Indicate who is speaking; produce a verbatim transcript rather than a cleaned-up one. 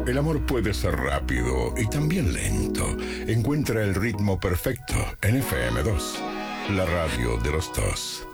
Speaker 1: El amor puede ser rápido y también lento. Encuentra el ritmo perfecto en F M dos, la radio de los dos.